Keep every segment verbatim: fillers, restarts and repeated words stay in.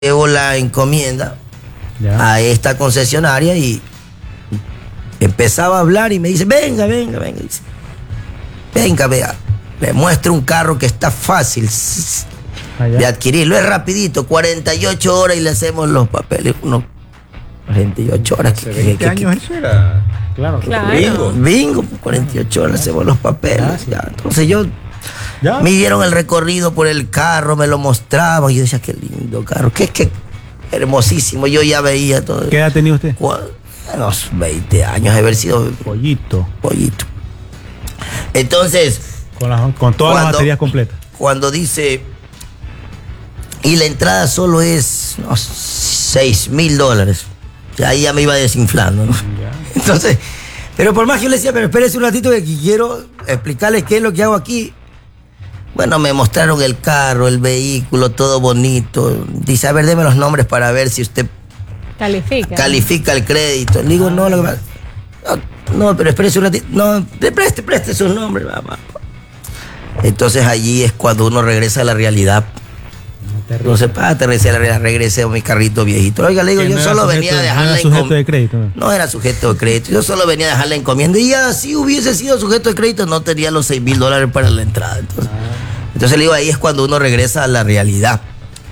llevo la encomienda Ya. a esta concesionaria y empezaba a hablar y me dice, venga, venga, venga. Dice, venga, vea. Le muestro un carro que está fácil Allá. de adquirirlo. Es rapidito, cuarenta y ocho horas y le hacemos los papeles. Uno, cuarenta y ocho horas. Hace que- veinte que- que- años eso era. Claro. Claro. Bingo. Bingo, cuarenta y ocho horas hacemos los papeles. Ah, sí. Ya. Entonces yo Ya. me dieron el recorrido por el carro, me lo mostraban y yo decía, qué lindo carro, qué, qué hermosísimo. Yo ya veía todo. ¿Qué edad tenía usted? Cua- Unos veinte años de haber sido Pollito. pollito. Entonces, Con, las- con todas las Cuando- baterías completas. cuando dice, y la entrada solo es no, seis mil dólares, ya ahí ya me iba desinflando, ¿no? Ya. Entonces, pero por más que yo le decía, pero espérese un ratito que quiero explicarles qué es lo que hago aquí. Bueno, me mostraron el carro, el vehículo, todo bonito. Dice, a ver, deme los nombres para ver si usted Califica. califica el crédito. Le digo, no, lo que pasa- no, no, pero espérese un ratito. No, le preste, preste sus nombres. Mamá. Entonces allí es cuando uno regresa a la realidad. Entonces, para aterrizar a la realidad, regresé a mi carrito viejito. Oiga, le digo, Que yo no era solo sujeto- venía a no dejar era la sujeto encomienda. de crédito, ¿no? No era sujeto de crédito. Yo solo venía a dejar la encomienda. Y ya, si hubiese sido sujeto de crédito, no tenía los seis mil dólares para la entrada. Entonces, entonces le digo, ahí es cuando uno regresa a la realidad.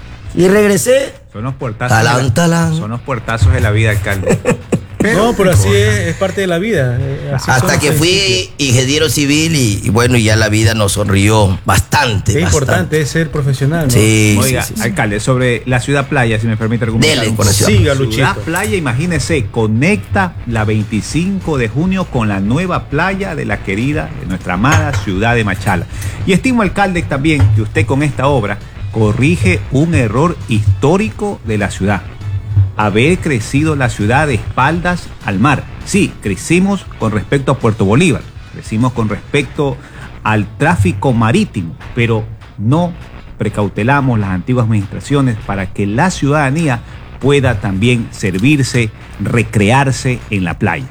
Y regresé. Son los puertazos. Talán, de la, talán. Son los puertazos de la vida, alcalde. No, pero así es, es parte de la vida. eh, así son Hasta los que fui principios. ingeniero civil y, y bueno, ya la vida nos sonrió bastante. Qué bastante. importante es ser profesional, ¿no? Sí, Oiga, sí, sí, sí. alcalde, sobre la ciudad playa, si me permite argumentar. Dele, un con la poco. ciudad. Siga, Ciudad Luchito. Playa, imagínese, conecta la veinticinco de junio con la nueva playa de la querida, de nuestra amada ciudad de Machala. Y estimo, alcalde, también que usted con esta obra corrige un error histórico de la ciudad. Haber crecido la ciudad de espaldas al mar. Sí, crecimos con respecto a Puerto Bolívar, crecimos con respecto al tráfico marítimo, pero no precautelamos las antiguas administraciones para que la ciudadanía pueda también servirse, recrearse en la playa.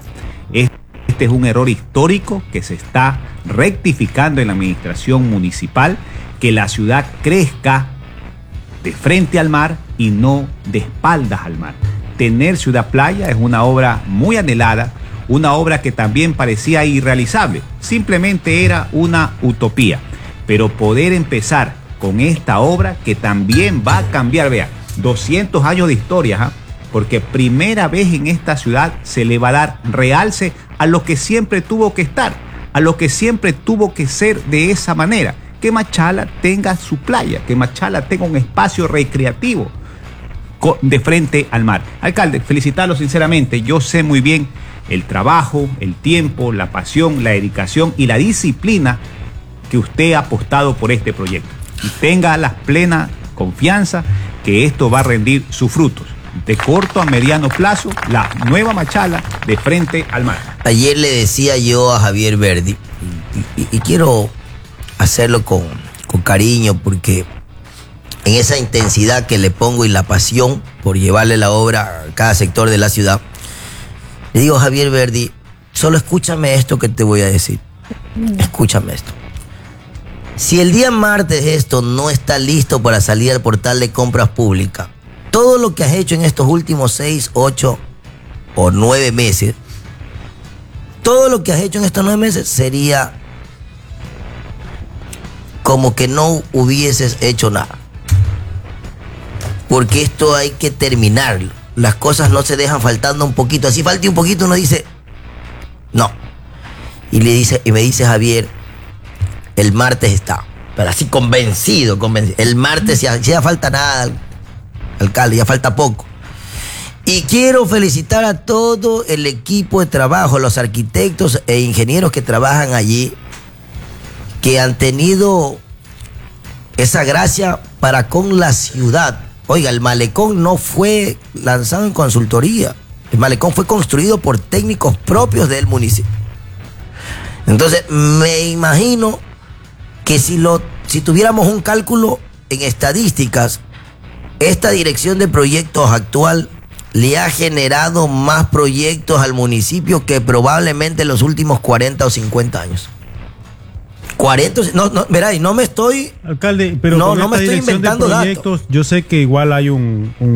Este es un error histórico que se está rectificando en la administración municipal, que la ciudad crezca de frente al mar y no de espaldas al mar. Tener Ciudad Playa es una obra muy anhelada, una obra que también parecía irrealizable, simplemente era una utopía, pero poder empezar con esta obra que también va a cambiar, vea, doscientos años de historia, ¿ah? Porque primera vez en esta ciudad se le va a dar realce a lo que siempre tuvo que estar, a lo que siempre tuvo que ser de esa manera. Que Machala tenga su playa, que Machala tenga un espacio recreativo co- de frente al mar. Alcalde, felicitarlo sinceramente. Yo sé muy bien el trabajo, el tiempo, la pasión, la dedicación y la disciplina que usted ha apostado por este proyecto. Y tenga la plena confianza que esto va a rendir sus frutos. De corto a mediano plazo, la nueva Machala de frente al mar. Ayer le decía yo a Javier Verdi, y, y- y quiero hacerlo con, con cariño, porque en esa intensidad que le pongo y la pasión por llevarle la obra a cada sector de la ciudad, le digo, Javier Verdi, solo escúchame esto que te voy a decir. Escúchame esto. Si el día martes esto no está listo para salir al portal de compras públicas, todo lo que has hecho en estos últimos seis, ocho o nueve meses, todo lo que has hecho en estos nueve meses sería como que no hubieses hecho nada. Porque esto hay que terminarlo. Las cosas no se dejan faltando un poquito. Así falte un poquito, uno dice, no. Y le dice, y me dice Javier, el martes está. Pero así convencido, convencido. El martes ya, ya falta nada, alcalde, ya falta poco. Y quiero felicitar a todo el equipo de trabajo, los arquitectos e ingenieros que trabajan allí, que han tenido esa gracia para con la ciudad. Oiga, el malecón no fue lanzado en consultoría. El malecón fue construido por técnicos propios del municipio. Entonces, me imagino que si, lo, si tuviéramos un cálculo en estadísticas, esta dirección de proyectos actual le ha generado más proyectos al municipio que probablemente en los últimos cuarenta o cincuenta años. cuarenta, no, no, verá, y no me estoy... Alcalde, pero no, con no esta me estoy dirección de inventando proyectos, yo sé que igual hay un, un